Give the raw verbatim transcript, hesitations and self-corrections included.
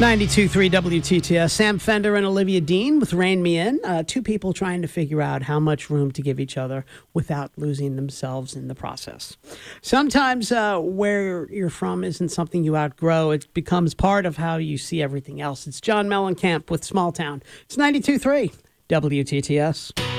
ninety-two point three W T T S. Sam Fender and Olivia Dean with Rein Me In. Uh, two people trying to figure out how much room to give each other without losing themselves in the process. Sometimes uh, where you're from isn't something you outgrow. It becomes part of how you see everything else. It's John Mellencamp with Small Town. It's ninety-two point three W T T S.